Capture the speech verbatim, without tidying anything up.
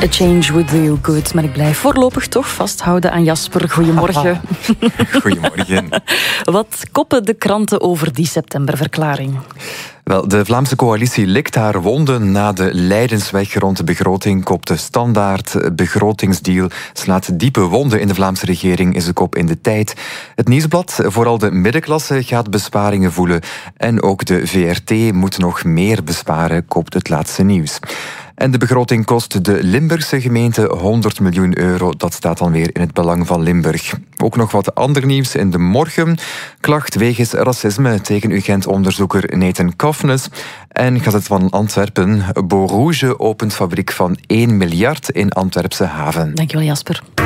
A change would do you good. Maar ik blijf voorlopig toch vasthouden aan Jasper. Goedemorgen. Goedemorgen. Wat koppen de kranten over die septemberverklaring? Wel, de Vlaamse coalitie likt haar wonden na de lijdensweg rond de begroting. Kop de Standaard. Begrotingsdeal slaat diepe wonden in de Vlaamse regering, is de kop in de Tijd. Het Nieuwsblad, vooral de middenklasse gaat besparingen voelen. En ook de V R T moet nog meer besparen, kopt het laatste nieuws. En de begroting kost de Limburgse gemeente honderd miljoen euro. Dat staat dan weer in het belang van Limburg. Ook nog wat ander nieuws in de morgen. Klacht wegens racisme tegen U Gent-onderzoeker Nathan Kofnes. En Gazet van Antwerpen. Beau Rouge opent fabriek van één miljard in Antwerpse haven. Dankjewel, Jasper.